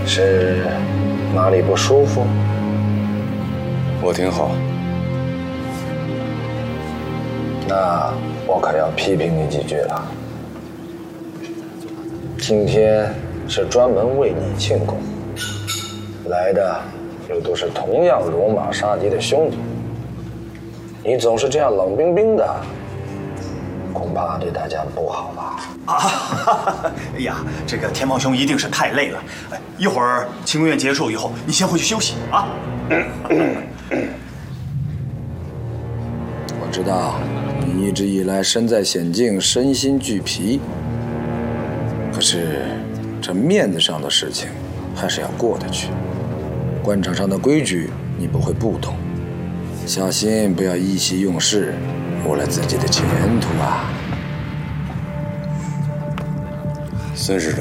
是哪里不舒服？ 我挺好。 那我可要批评你几句了。今天是专门为你庆功，来的又都是同样戎马杀敌的兄弟，你总是这样冷冰冰的，恐怕对大家不好吧？ 哎呀，这个天猫兄一定是太累了。一会儿庆功宴结束以后，你先回去休息啊。 我知道你一直以来身在险境，身心俱疲。可是这面子上的事情还是要过得去。官场上的规矩你不会不懂，小心不要意气用事，误了自己的前途啊！ 孙市长。